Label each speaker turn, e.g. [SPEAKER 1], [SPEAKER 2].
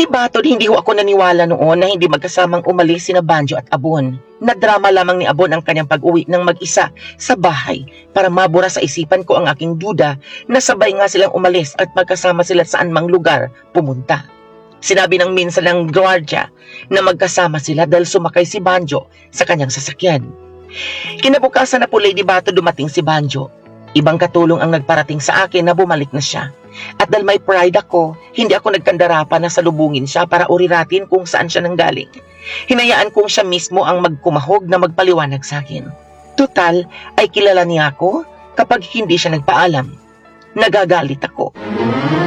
[SPEAKER 1] Batod, hindi ho ako naniwala noon na hindi magkasamang umalis sina Banjo at Abon. Nadrama lamang ni Abon ang kanyang pag-uwi ng mag-isa sa bahay para mabura sa isipan ko ang aking duda na sabay nga silang umalis at magkasama sila saan mang lugar pumunta. Sinabi ng minsan ng gwardiya na magkasama sila dahil sumakay si Banjo sa kanyang sasakyan. Kinabukasan na po, Lady Bato, dumating si Banjo. Ibang katulong ang nagparating sa akin na bumalik na siya. At dahil may pride ako, hindi ako nagkandara pa na salubungin siya para uriratin kung saan siya nanggaling. Hinayaan kong siya mismo ang magkumahog na magpaliwanag sa akin. Tutal ay kilala niya ako kapag hindi siya nagpaalam. Nagagalit ako.